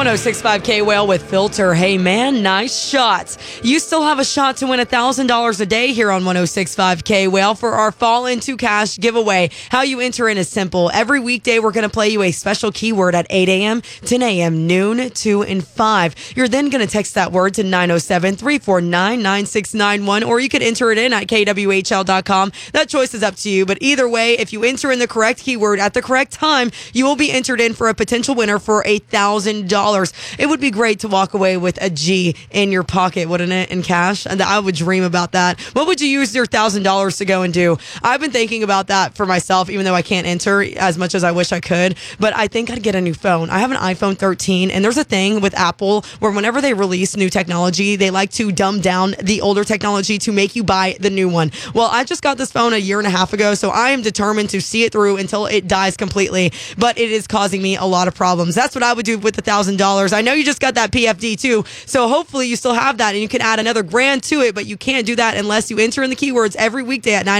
106.5 K-Whale with Filter. Hey, man, nice shots. You still have a shot to win $1,000 a day here on 106.5 K-Whale for our Fall Into Cash giveaway. How you enter in is simple. Every weekday, we're going to play you a special keyword at 8 a.m., 10 a.m., noon, 2, and 5. You're then going to text that word to 907-349-9691, or you could enter it in at kwhl.com. That choice is up to you, but either way, if you enter in the correct keyword at the correct time, you will be entered in for a potential winner for $1,000. It would be great to walk away with a G in your pocket, wouldn't it, in cash? And I would dream about that. What would you use your $1,000 to go and do? I've been thinking about that for myself, even though I can't enter as much as I wish I could, but I think I'd get a new phone. I have an iPhone 13, and there's a thing with Apple where whenever they release new technology, they like to dumb down the older technology to make you buy the new one. Well, I just got this phone a year and a half ago, so I am determined to see it through until it dies completely, but it is causing me a lot of problems. That's what I would do with the $1,000. I know you just got that PFD too, so hopefully you still have that and you can add another grand to it, but you can't do that unless you enter in the keywords every weekday at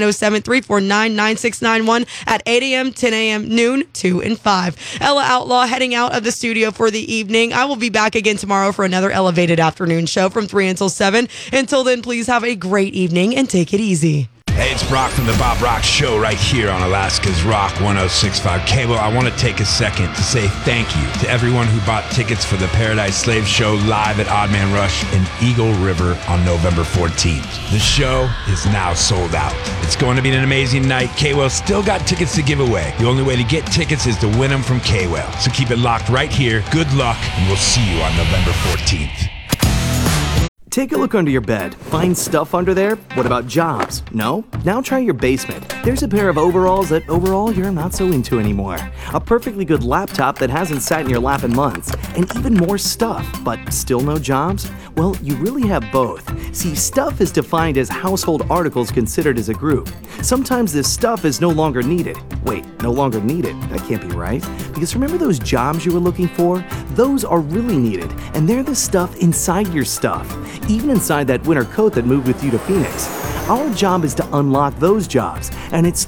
907-349-9691 at 8 a.m., 10 a.m., noon, 2, and 5. Ella Outlaw heading out of the studio for the evening. I will be back again tomorrow for another elevated afternoon show from 3 until 7. Until then, please have a great evening and take it easy. Hey, it's Brock from the Bob Rock Show right here on Alaska's Rock 106.5 Cable. I want to take a second to say thank you to everyone who bought tickets for the Paradise Slave Show live at Odd Man Rush in Eagle River on November 14th. The show is now sold out. It's going to be an amazing night. K-Well still got tickets to give away. The only way to get tickets is to win them from K-Well. So keep it locked right here. Good luck, and we'll see you on November 14th. Take a look under your bed. Find stuff under there? What about jobs? No? Now try your basement. There's a pair of overalls that overall you're not so into anymore. A perfectly good laptop that hasn't sat in your lap in months. And even more stuff, but still no jobs? Well, you really have both. See, stuff is defined as household articles considered as a group. Sometimes this stuff is no longer needed. Wait, no longer needed? That can't be right. Because remember those jobs you were looking for? Those are really needed, and they're the stuff inside your stuff. Even inside that winter coat that moved with you to Phoenix. Our job is to unlock those jobs, and it's